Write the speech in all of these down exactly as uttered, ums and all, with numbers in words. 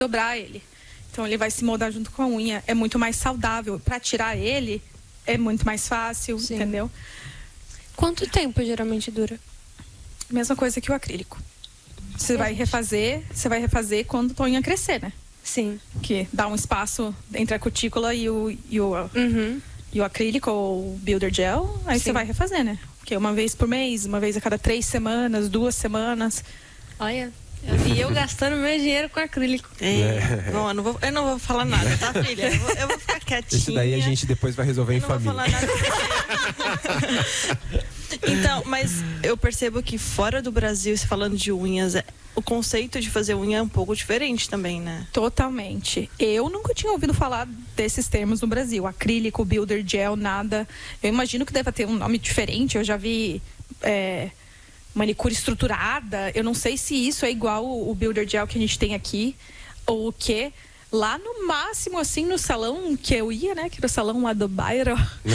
dobrar ele. Então ele vai se moldar junto com a unha. É muito mais saudável. Para tirar ele, é muito mais fácil, Sim. entendeu? Quanto tempo geralmente dura? Mesma coisa que o acrílico. Você é. vai refazer, você vai refazer quando a unha crescer, né? Sim. Que dá um espaço entre a cutícula e o, e o, uhum. e o acrílico ou o Builder Gel. Aí Sim. você vai refazer, né? Porque uma vez por mês, uma vez a cada três semanas, duas semanas. Olha... E eu gastando meu dinheiro com acrílico. É. Bom, eu não, vou, eu não vou falar nada, tá, filha? Eu vou, eu vou ficar quietinha. Isso daí a gente depois vai resolver eu em não família. Vou falar nada. Então, mas eu percebo que fora do Brasil, se falando de unhas, o conceito de fazer unha é um pouco diferente também, né? Totalmente. Eu nunca tinha ouvido falar desses termos no Brasil. Acrílico, Builder Gel, nada. Eu imagino que deva ter um nome diferente. Eu já vi... É... manicure estruturada, eu não sei se isso é igual o Builder Gel que a gente tem aqui, ou o que. Lá no máximo, assim, no salão que eu ia, né, que era o salão lá do bairro,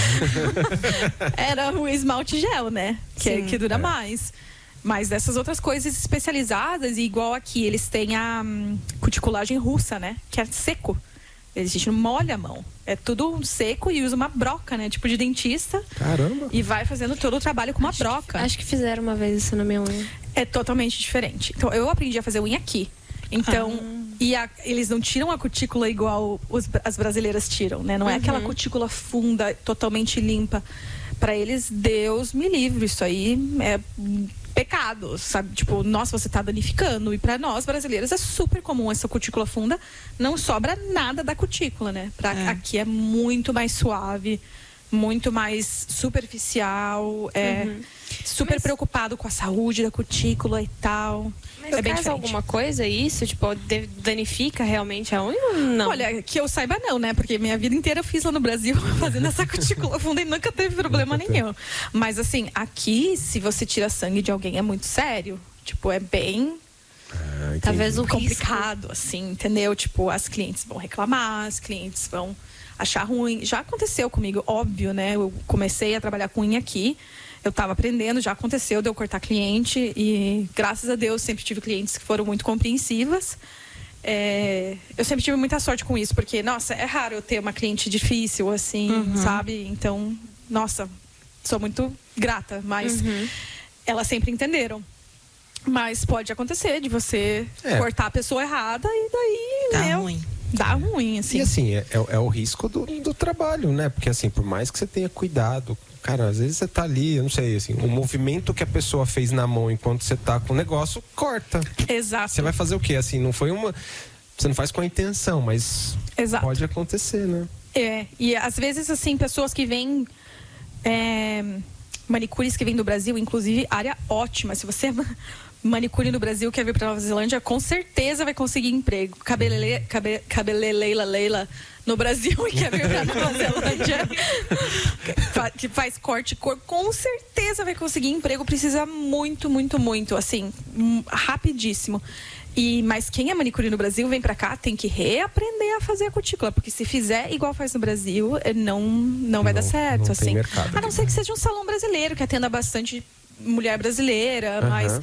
era o esmalte gel, né, que, que dura é. mais. Mas dessas outras coisas especializadas, e igual aqui, eles têm a hum, cuticulagem russa, né, que é seco. A gente não molha a mão. É tudo seco e usa uma broca, né? Tipo de dentista. Caramba! E vai fazendo todo o trabalho com uma acho broca. Que, acho que fizeram uma vez isso na minha unha. É totalmente diferente. Então, eu aprendi a fazer unha aqui. Então, ah. e a, eles não tiram a cutícula igual os, as brasileiras tiram, né? Não uhum. é aquela cutícula funda, totalmente limpa. Para eles, Deus me livre. Isso aí é... pecado, sabe? Tipo, nossa, você tá danificando. E para nós, brasileiros, é super comum essa cutícula funda. Não sobra nada da cutícula, né? Pra, é. Aqui é muito mais suave, muito mais superficial, é uhum. super Mas... preocupado com a saúde da cutícula e tal. Mas é bem faz diferente. Alguma coisa isso? Tipo, danifica realmente a unha ou não? Olha, que eu saiba não, né? Porque minha vida inteira eu fiz lá no Brasil fazendo essa cutícula funda e nunca teve problema nunca nenhum. Teve. Mas assim, aqui, se você tira sangue de alguém, é muito sério. Tipo, é bem... Ah, talvez um complicado, assim, entendeu? Tipo, as clientes vão reclamar, as clientes vão achar ruim. Já aconteceu comigo, óbvio, né? Eu comecei a trabalhar com unha aqui. Eu estava aprendendo, já aconteceu de eu cortar cliente e, graças a Deus, sempre tive clientes que foram muito compreensivas. É, eu sempre tive muita sorte com isso, porque, nossa, é raro eu ter uma cliente difícil, assim, uhum. sabe? Então, nossa, sou muito grata, mas uhum. elas sempre entenderam. Mas pode acontecer de você é. cortar a pessoa errada e daí... Dá né, ruim. Dá ruim, assim. E assim, é, é o risco do, do trabalho, né? Porque assim, por mais que você tenha cuidado... Cara, às vezes você tá ali, eu não sei, assim, o movimento que a pessoa fez na mão enquanto você tá com o negócio, corta. Exato. Você vai fazer o quê? Assim, não foi uma... Você não faz com a intenção, mas Exato. pode acontecer, né? É, e às vezes, assim, pessoas que vêm... É, manicures que vêm do Brasil, inclusive, área ótima. Se você é manicure no Brasil, quer vir pra Nova Zelândia, com certeza vai conseguir emprego. Cabelele, cabe, cabeleleila, leila... no Brasil e quer vir pra Nova Zelândia, que faz corte e cor, com certeza vai conseguir emprego, precisa muito, muito, muito, assim, rapidíssimo. E, mas quem é manicure no Brasil, vem pra cá, tem que reaprender a fazer a cutícula, porque se fizer igual faz no Brasil, não, não vai não, dar certo, não assim. tem mercado, a não ser que seja um salão brasileiro, que atenda bastante mulher brasileira, uhum. mas...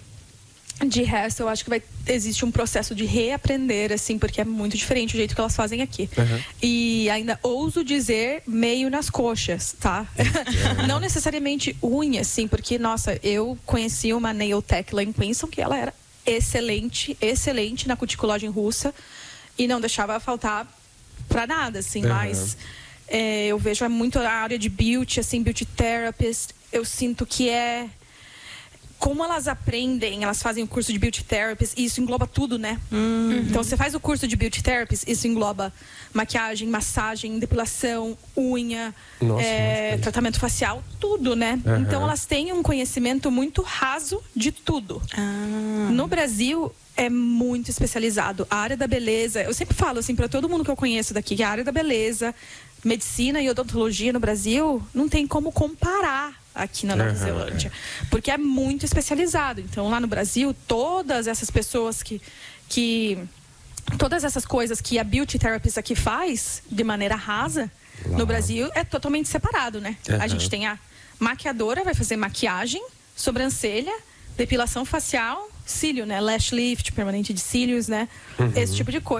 De resto, eu acho que vai, existe um processo de reaprender, assim, porque é muito diferente o jeito que elas fazem aqui. Uhum. E ainda ouso dizer meio nas coxas, tá? Uhum. Não necessariamente unha, assim, porque, nossa, eu conheci uma nail tech lá em Queenstown, que ela era excelente, excelente na cuticulagem russa e não deixava faltar pra nada, assim, uhum. mas é, eu vejo é muito a área de beauty, assim, beauty therapist, eu sinto que é... Como elas aprendem, elas fazem o curso de Beauty Therapist, e isso engloba tudo, né? Uhum. Então, você faz o curso de Beauty Therapist, isso engloba maquiagem, massagem, depilação, unha, Nossa, é, tratamento facial, tudo, né? Uhum. Então, elas têm um conhecimento muito raso de tudo. Ah. No Brasil, é muito especializado. A área da beleza, eu sempre falo assim para todo mundo que eu conheço daqui, que a área da beleza, medicina e odontologia no Brasil, não tem como comparar aqui na Nova uhum. Zelândia, porque é muito especializado. Então, lá no Brasil, todas essas pessoas que, que todas essas coisas que a beauty therapist aqui faz de maneira rasa, Uau. no Brasil é totalmente separado, né? Uhum. A gente tem a maquiadora, vai fazer maquiagem, sobrancelha, depilação facial, cílio, né? Lash lift, permanente de cílios, né? Esse tipo de coisa.